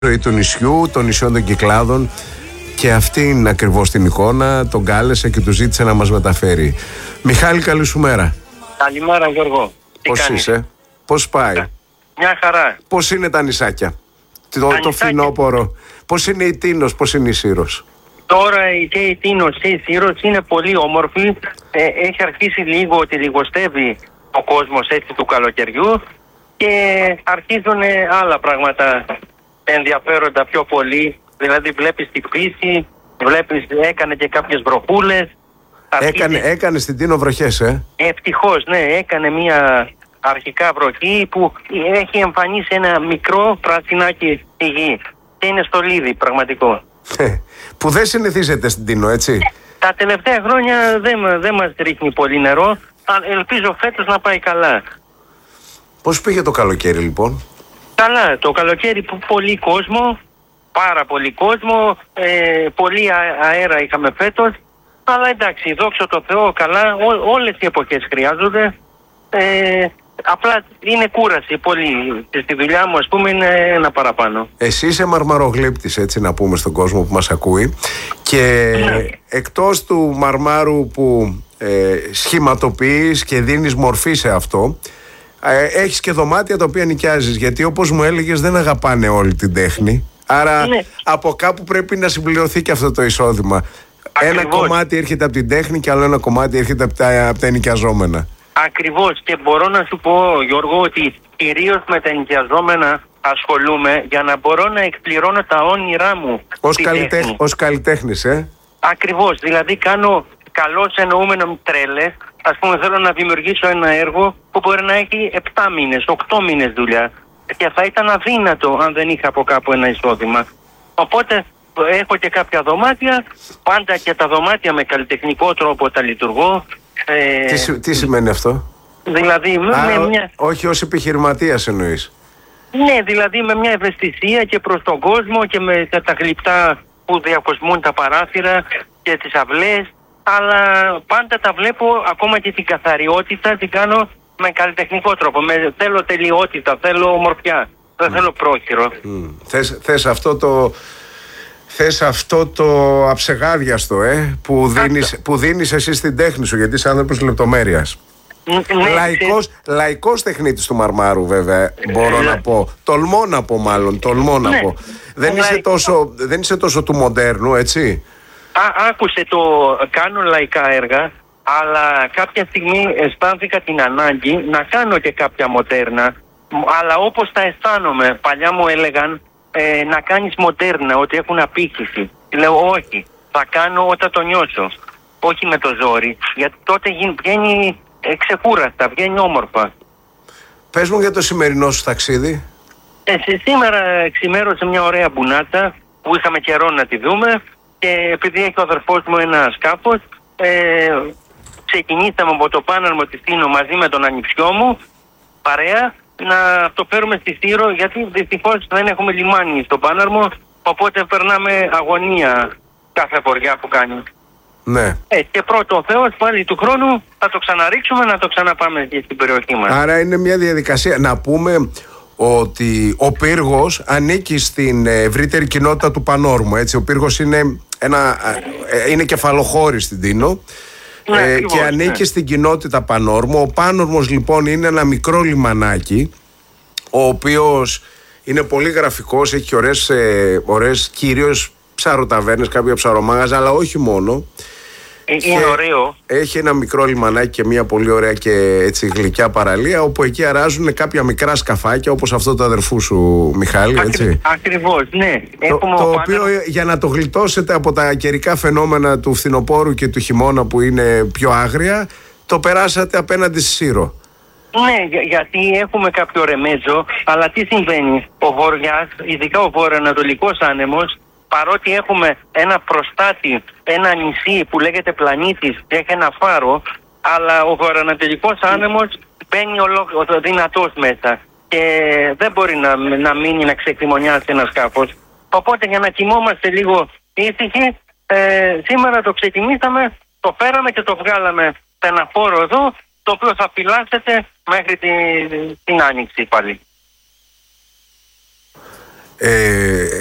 ζωή του νησιού, των νησιών των Κυκλάδων, και αυτή είναι ακριβώς την εικόνα. Τον κάλεσε και του ζήτησε να μας μεταφέρει. Μιχάλη, καλή σου μέρα. Καλημέρα, Γιώργο. Πώς είσαι, πώς πάει? Μια χαρά. Πώς είναι τα νησάκια, το φθινόπωρο? Πώς είναι η Τίνος, πώς είναι η Σύρος? Τώρα και η Τίνος και η Σύρος είναι πολύ όμορφη. Έχει αρχίσει λίγο ότι λιγοστεύει ο κόσμος έτσι του καλοκαιριού και αρχίζουν άλλα πράγματα ενδιαφέροντα πιο πολύ. Δηλαδή βλέπεις την φύση, βλέπεις, έκανε και κάποιες βροχούλες. Έκανε στην Τίνο βροχές, Ευτυχώς, ναι, έκανε μια αρχικά βροχή που έχει εμφανίσει ένα μικρό πρασινάκι στη γη. Και είναι στολίδι, πραγματικό. Που δεν συνηθίζεται στην Τίνο, έτσι. Τα τελευταία χρόνια δεν μας ρίχνει πολύ νερό. Ελπίζω φέτος να πάει καλά. Πώς πήγε το καλοκαίρι, λοιπόν? Καλά, το καλοκαίρι πολύ κόσμο, πάρα πολύ κόσμο, πολύ αέρα είχαμε φέτος. Αλλά εντάξει, δόξα τω Θεώ, καλά, όλες οι εποχές χρειάζονται. Απλά είναι κούραση πολύ. Στη δουλειά μου, ας πούμε, είναι ένα παραπάνω. Εσύ είσαι μαρμαρογλύπτης, έτσι να πούμε στον κόσμο που μας ακούει. Και εκτός του μαρμάρου που σχηματοποιείς και δίνεις μορφή σε αυτό, έχεις και δωμάτια τα οποία νοικιάζεις. Γιατί όπως μου έλεγες, δεν αγαπάνε όλη την τέχνη. Άρα από κάπου πρέπει να συμπληρωθεί και αυτό το εισόδημα. Ακριβώς. Ένα κομμάτι έρχεται από την τέχνη και άλλο ένα κομμάτι έρχεται από τα ενοικιαζόμενα. Ακριβώς, και μπορώ να σου πω, Γιώργο, ότι κυρίως με τα ενοικιαζόμενα ασχολούμαι για να μπορώ να εκπληρώνω τα όνειρά μου. Ως καλλιτέχνης, Ακριβώς, δηλαδή κάνω καλώς εννοούμενο τρέλες. Ας πούμε, θέλω να δημιουργήσω ένα έργο που μπορεί να έχει 7 μήνες, 8 μήνες δουλειά. Και θα ήταν αδύνατο αν δεν είχα από κάπου ένα εισόδημα. Οπότε έχω και κάποια δωμάτια, πάντα και τα δωμάτια με καλλιτεχνικό τρόπο τα λειτουργώ. Τι σημαίνει αυτό? Δηλαδή με μια... Όχι ως επιχειρηματίας εννοείς? Ναι, δηλαδή με μια ευαισθησία και προς τον κόσμο και με τα γλυπτά που διακοσμούν τα παράθυρα και τις αυλές. Αλλά πάντα τα βλέπω, ακόμα και την καθαριότητα την κάνω με καλλιτεχνικό τρόπο. Θέλω τελειότητα, θέλω ομορφιά, δεν θέλω πρόχειρο. Θες αυτό το αψεγάδιαστο που δίνεις εσύ στην τέχνη σου, γιατί είσαι άνθρωπος λεπτομέρειας. Λαϊκός τεχνίτης του μαρμάρου, βέβαια, μπορώ να πω. Τολμώ να πω. Δεν είσαι τόσο του μοντέρνου, έτσι. Άκουσε, κάνω λαϊκά έργα, αλλά κάποια στιγμή αισθάνθηκα την ανάγκη να κάνω και κάποια μοντέρνα. Αλλά όπως τα αισθάνομαι, παλιά μου έλεγαν να κάνεις μοντέρνα, ότι έχουν απήχηση. Λέω όχι, θα κάνω όταν το νιώσω, όχι με το ζόρι, γιατί τότε βγαίνει ξεκούραστα, βγαίνει όμορφα. Πες μου για το σημερινό σου ταξίδι. Σήμερα ξημέρωσε μια ωραία μπουνάτσα που είχαμε καιρό να τη δούμε, και επειδή έχει ο αδερφός μου ένα σκάφος, ξεκινήσαμε από το Πάναρμο της Τίνο μαζί με τον ανιψιό μου, παρέα, να το φέρουμε στη Σύρο, γιατί δυστυχώς δεν έχουμε λιμάνι στο Πάναρμο, οπότε περνάμε αγωνία κάθε βοριά που κάνει. Ναι. Και πρώτο ο Θεός, πάλι του χρόνου θα το ξαναρίξουμε, να το ξαναπάμε και στην περιοχή μας. Άρα είναι μια διαδικασία. Να πούμε ότι ο Πύργος ανήκει στην ευρύτερη κοινότητα του Πανόρμου, έτσι. Ο Πύργος είναι κεφαλοχώρη στην Τίνο. Και ανήκει στην κοινότητα Πανόρμου. Ο Πάνορμος, λοιπόν, είναι ένα μικρό λιμανάκι, ο οποίος είναι πολύ γραφικός, έχει ωραίες κυρίως ψαροταβέρνες, κάποια ψαρομάγαζα, αλλά όχι μόνο. Είναι ωραίο. Έχει ένα μικρό λιμανάκι και μια πολύ ωραία και έτσι γλυκιά παραλία, όπου εκεί αράζουν κάποια μικρά σκαφάκια, όπως αυτό του αδερφού σου, Μιχάλη, έτσι. Ακριβώς, ναι. Το οποίο, για να το γλιτώσετε από τα καιρικά φαινόμενα του φθινοπόρου και του χειμώνα που είναι πιο άγρια, το περάσατε απέναντι στη Σύρο. Ναι, γιατί έχουμε κάποιο ρεμέτζο, αλλά τι συμβαίνει? Ο Βοριάς, ειδικά ο βορειοανατολικός άνεμος, παρότι έχουμε ένα προστάτη, ένα νησί που λέγεται Πλανήτης και έχει ένα φάρο, αλλά ο βορειοανατολικός άνεμος μπαίνει δυνατός μέσα και δεν μπορεί να μείνει να ξεκριμονιάσει ένα σκάφος. Οπότε για να κοιμόμαστε λίγο ήσυχοι, σήμερα το ξεκινήσαμε, το φέραμε και το βγάλαμε σε ένα χώρο εδώ, το οποίο θα φυλάσσεται μέχρι την Άνοιξη πάλι.